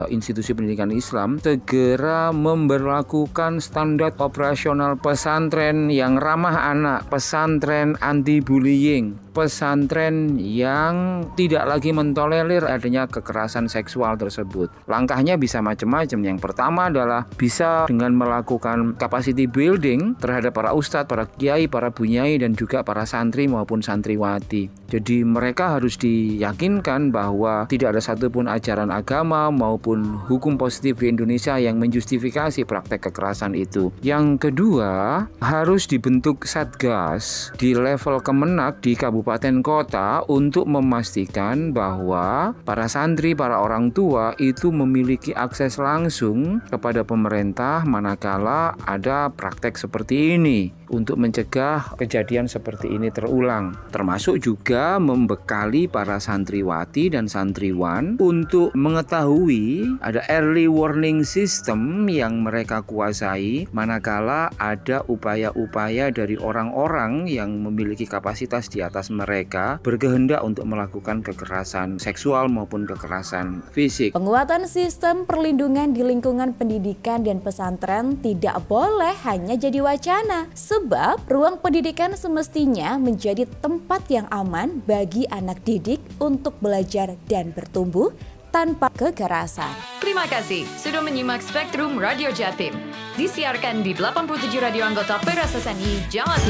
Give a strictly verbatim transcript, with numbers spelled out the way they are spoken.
institusi pendidikan Islam segera memberlakukan standar operasional pesantren yang ramah anak, pesantren anti bullying, pesantren yang tidak lagi mentolerir adanya kekerasan seksual tersebut. Langkahnya bisa macam-macam. Yang pertama adalah bisa dengan melakukan capacity building terhadap para ustadz, para kiai, para bunyai, dan juga para santri maupun santriwati. Jadi mereka harus diyakinkan bahwa tidak ada satupun ajaran agama maupun hukum positif di Indonesia yang menjustifikasi praktek kekerasan itu. Yang kedua, harus dibentuk satgas di level Kemenak di kabupaten kota untuk memastikan bahwa para santri, para orang tua itu memiliki akses langsung kepada pemerintah manakala ada praktek seperti ini, untuk mencegah kejadian seperti ini terulang. Termasuk juga membekali para santriwati dan santriwan untuk mengetahui ada early warning system yang mereka kuasai manakala ada upaya-upaya dari orang-orang yang memiliki kapasitas di atas mereka berkehendak untuk melakukan kekerasan seksual maupun kekerasan fisik. Penguatan sistem perlindungan di lingkungan pendidikan dan pesantren tidak boleh hanya jadi wacana, sebab ruang pendidikan semestinya menjadi tempat yang aman bagi anak didik untuk belajar dan bertumbuh tanpa kekerasan. Terima kasih sudah menyimak Spektrum Radio Jatim. Disiarkan di delapan puluh tujuh radio anggota P R S S N I Jawa Timur.